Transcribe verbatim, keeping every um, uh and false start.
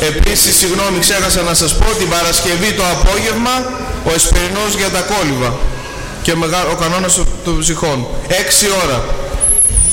Επίσης, συγγνώμη, ξέχασα να σας πω, την Παρασκευή το απόγευμα ο εσπερινός για τα κόλυβα και ο κανόνας των ψυχών. έξι ώρα.